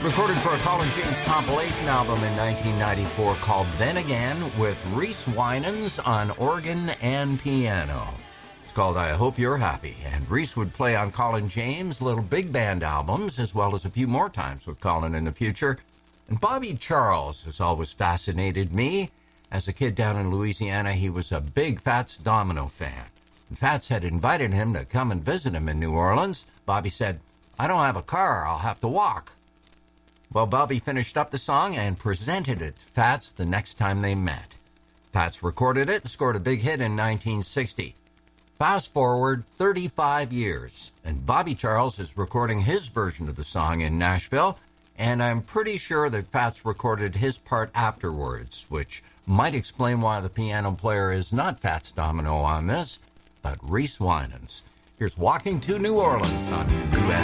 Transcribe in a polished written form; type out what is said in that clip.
Recorded for a Colin James compilation album in 1994 called Then Again, with Reese Winans on organ and piano. It's called I Hope You're Happy, and Reese would play on Colin James' little big band albums, as well as a few more times with Colin in the future. And Bobby Charles has always fascinated me. As a kid down in Louisiana, he was a big Fats Domino fan. And Fats had invited him to come and visit him in New Orleans. Bobby said, "I don't have a car, I'll have to walk." Well, Bobby finished up the song and presented it to Fats the next time they met. Fats recorded it and scored a big hit in 1960. Fast forward 35 years, and Bobby Charles is recording his version of the song in Nashville, and I'm pretty sure that Fats recorded his part afterwards, which might explain why the piano player is not Fats Domino on this, but Reese Winans. Here's Walking to New Orleans on New